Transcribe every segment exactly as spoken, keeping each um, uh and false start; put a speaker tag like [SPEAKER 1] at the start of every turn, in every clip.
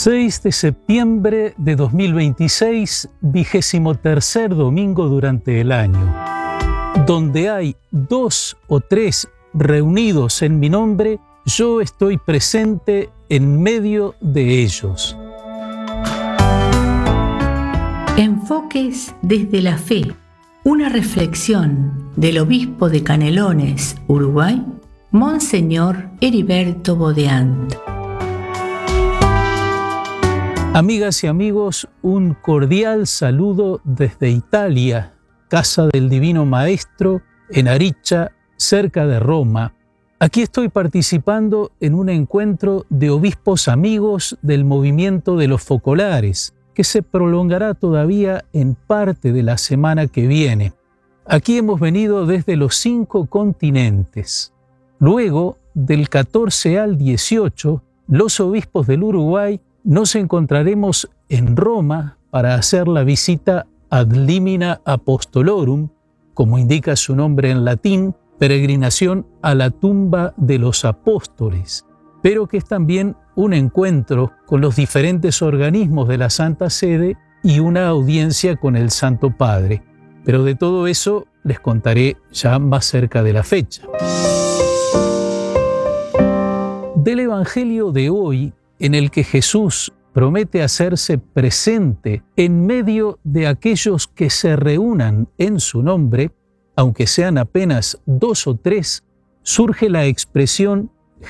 [SPEAKER 1] seis de septiembre de dos mil veintiséis, vigésimo tercer domingo durante el año. Donde hay dos o tres reunidos en mi nombre, yo estoy presente en medio de ellos.
[SPEAKER 2] Enfoques desde la fe. Una reflexión del obispo de Canelones, Uruguay, Monseñor Heriberto Bodeant.
[SPEAKER 1] Amigas y amigos, un cordial saludo desde Italia, Casa del Divino Maestro, en Aricha, cerca de Roma. Aquí estoy participando en un encuentro de obispos amigos del movimiento de los focolares, que se prolongará todavía en parte de la semana que viene. Aquí hemos venido desde los cinco continentes. Luego, del catorce al dieciocho, los obispos del Uruguay nos encontraremos en Roma para hacer la visita ad limina apostolorum, como indica su nombre en latín, peregrinación a la tumba de los apóstoles, pero que es también un encuentro con los diferentes organismos de la Santa Sede y una audiencia con el Santo Padre. Pero de todo eso les contaré ya más cerca de la fecha. Del Evangelio de hoy, en el que Jesús promete hacerse presente en medio de aquellos que se reúnan en su nombre, aunque sean apenas dos o tres, surge la expresión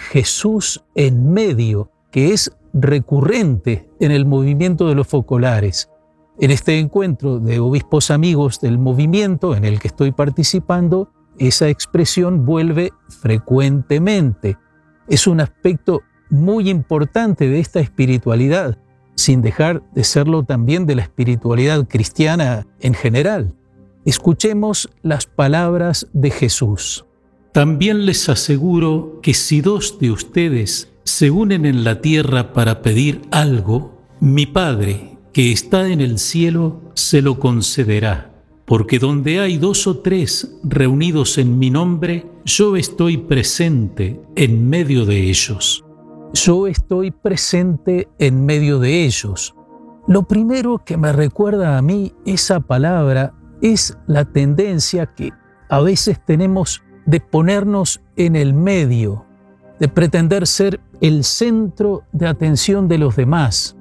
[SPEAKER 1] Jesús en medio, que es recurrente en el movimiento de los focolares. En este encuentro de obispos amigos del movimiento en el que estoy participando, esa expresión vuelve frecuentemente. Es un aspecto muy importante de esta espiritualidad, sin dejar de serlo también de la espiritualidad cristiana en general. Escuchemos las palabras de Jesús. También les aseguro que si dos de ustedes se unen en la tierra para pedir algo, mi Padre, que está en el cielo, se lo concederá. Porque donde hay dos o tres reunidos en mi nombre, yo estoy presente en medio de ellos. Yo estoy presente en medio de ellos. Lo primero que me recuerda a mí esa palabra es la tendencia que a veces tenemos de ponernos en el medio, de pretender ser el centro de atención de los demás.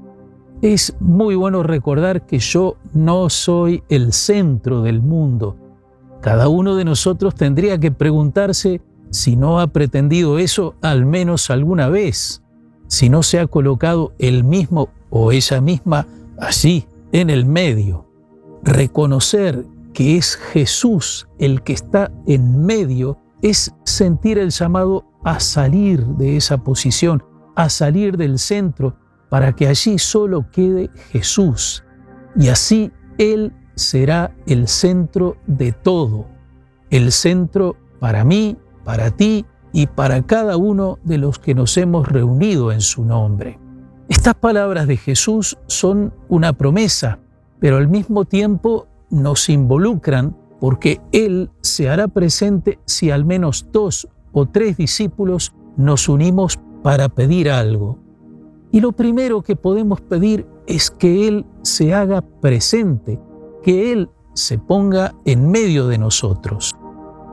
[SPEAKER 1] Es muy bueno recordar que yo no soy el centro del mundo. Cada uno de nosotros tendría que preguntarse si no ha pretendido eso al menos alguna vez, si no se ha colocado él mismo o ella misma allí en el medio. Reconocer que es Jesús el que está en medio es sentir el llamado a salir de esa posición, a salir del centro, para que allí solo quede Jesús. Y así Él será el centro de todo, el centro para mí, para ti y para cada uno de los que nos hemos reunido en su nombre. Estas palabras de Jesús son una promesa, pero al mismo tiempo nos involucran porque Él se hará presente si al menos dos o tres discípulos nos unimos para pedir algo. Y lo primero que podemos pedir es que Él se haga presente, que Él se ponga en medio de nosotros.